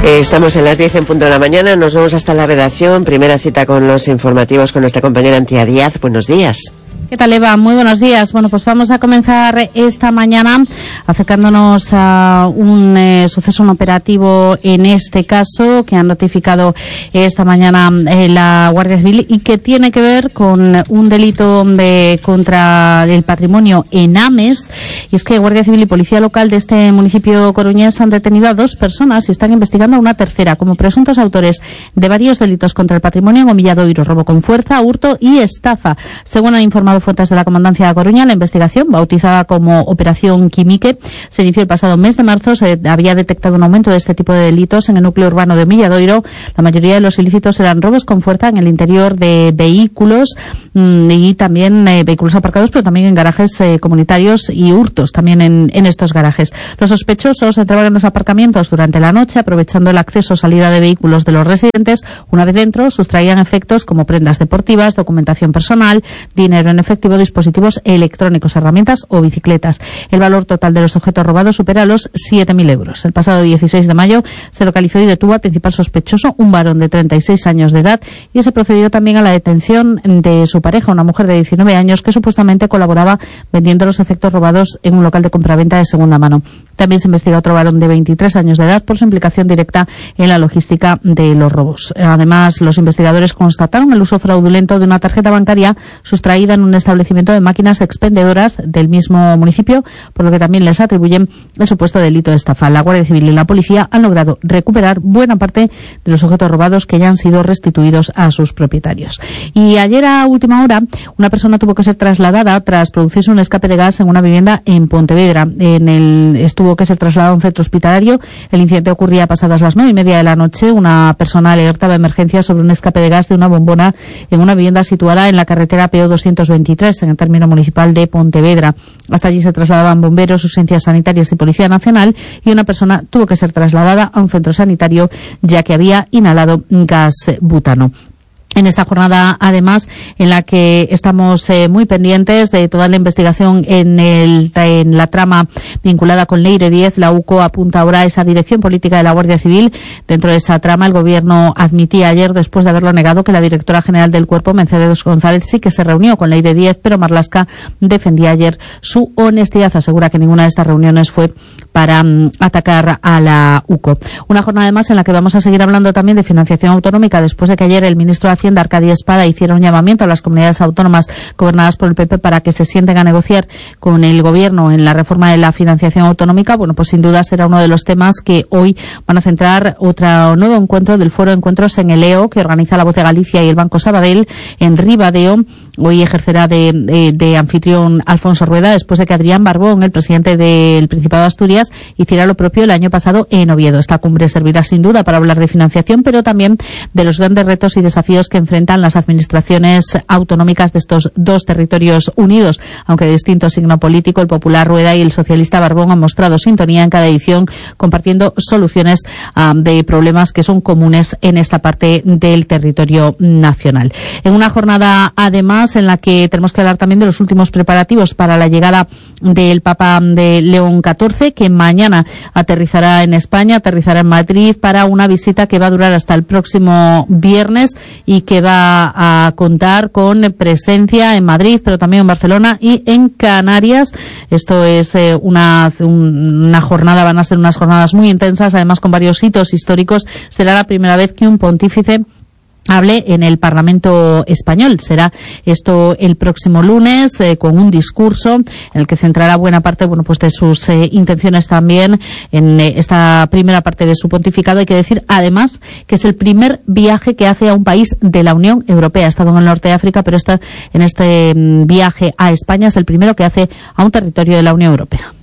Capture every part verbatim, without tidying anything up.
Eh, estamos en las diez en punto de la mañana, nos vamos hasta la redacción. Primera cita con los informativos con nuestra compañera Antía Díaz. Buenos días. ¿Qué tal, Eva? Muy buenos días. Bueno, pues vamos a comenzar esta mañana acercándonos a un eh, suceso, un operativo en este caso que han notificado esta mañana eh, la Guardia Civil y que tiene que ver con un delito de, contra el patrimonio en Ames. Y es que Guardia Civil y Policía Local de este municipio coruñés han detenido a dos personas y están investigando a una tercera como presuntos autores de varios delitos contra el patrimonio en Omilladoiro, robo con fuerza, hurto y estafa. Según han informado fuentes de la Comandancia de Coruña, la investigación, bautizada como Operación Quimique, se inició el pasado mes de marzo. Se había detectado un aumento de este tipo de delitos en el núcleo urbano de Omilladoiro. La mayoría de los ilícitos eran robos con fuerza en el interior de vehículos mmm, y también eh, vehículos aparcados, pero también en garajes eh, comunitarios y hurtos también en, en estos garajes. Los sospechosos entraban en los aparcamientos durante la noche, aprovechando el acceso o salida de vehículos de los residentes. Una vez dentro, sustraían efectos como prendas deportivas, documentación personal, dinero en efectivo, dispositivos electrónicos, herramientas o bicicletas. El valor total de los objetos robados supera los siete mil euros. El pasado dieciséis de mayo se localizó y detuvo al principal sospechoso, un varón de treinta y seis años de edad, y se procedió también a la detención de su pareja, una mujer de diecinueve años que supuestamente colaboraba vendiendo los efectos robados en un local de compraventa de segunda mano. También se investiga otro varón de veintitrés años de edad por su implicación directa en la logística de los robos. Además, los investigadores constataron el uso fraudulento de una tarjeta bancaria sustraída en un establecimiento de máquinas expendedoras del mismo municipio, por lo que también les atribuyen el supuesto delito de estafa. La Guardia Civil y la Policía han logrado recuperar buena parte de los objetos robados que ya han sido restituidos a sus propietarios. Y ayer a última hora, una persona tuvo que ser trasladada tras producirse un escape de gas en una vivienda en Pontevedra. En el, estuvo que ser trasladado a un centro hospitalario. El incidente ocurría pasadas las nueve y media de la noche. Una persona alertaba emergencia sobre un escape de gas de una bombona en una vivienda situada en la carretera P O doscientos veintitrés, en el término municipal de Pontevedra. Hasta allí se trasladaban bomberos, urgencias sanitarias y Policía Nacional, y una persona tuvo que ser trasladada a un centro sanitario ya que había inhalado gas butano. En esta jornada, además, en la que estamos eh, muy pendientes de toda la investigación en, el, en la trama vinculada con Leire diez, la U C O apunta ahora a esa dirección política de la Guardia Civil. Dentro de esa trama, el Gobierno admitía ayer, después de haberlo negado, que la directora general del Cuerpo, Mercedes González, sí que se reunió con Leire diez, pero Marlaska defendía ayer su honestidad. Asegura que ninguna de estas reuniones fue para um, atacar a la U C O. Una jornada, además, en la que vamos a seguir hablando también de financiación autonómica, después de que ayer el ministro de Hacienda, Arcadio Espada, hiciera un llamamiento a las comunidades autónomas gobernadas por el P P para que se sienten a negociar con el Gobierno en la reforma de la financiación autonómica. Bueno, pues sin duda será uno de los temas que hoy van a centrar otro nuevo encuentro del Foro de Encuentros en el E O, que organiza la Voz de Galicia y el Banco Sabadell en Ribadeo. Hoy ejercerá de, de, de anfitrión Alfonso Rueda, después de que Adrián Barbón, el presidente del Principado de Asturias, hiciera lo propio el año pasado en Oviedo. Esta cumbre servirá sin duda para hablar de financiación, pero también de los grandes retos y desafíos que enfrentan las administraciones autonómicas de estos dos territorios unidos. Aunque de distinto signo político, el popular Rueda y el socialista Barbón han mostrado sintonía en cada edición, compartiendo soluciones um, de problemas que son comunes en esta parte del territorio nacional. En una jornada, además, en la que tenemos que hablar también de los últimos preparativos para la llegada del Papa de León catorce, que mañana aterrizará en España, aterrizará en Madrid para una visita que va a durar hasta el próximo viernes y que va a contar con presencia en Madrid, pero también en Barcelona y en Canarias. Esto es eh, una, una jornada, van a ser unas jornadas muy intensas, además con varios hitos históricos. Será la primera vez que un pontífice hable en el Parlamento español. Será esto el próximo lunes, eh, con un discurso en el que centrará buena parte, bueno, pues de sus eh, intenciones también en eh, esta primera parte de su pontificado. Hay que decir, además, que es el primer viaje que hace a un país de la Unión Europea. Ha estado en el norte de África, pero está en este mm, viaje a España es el primero que hace a un territorio de la Unión Europea.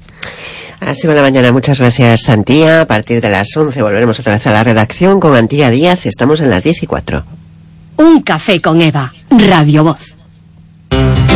Así va la mañana. Muchas gracias, Antía. A partir de las once volveremos otra vez a la redacción con Antía Díaz. Estamos en las diez y cuatro. Un café con Eva, Radio Voz.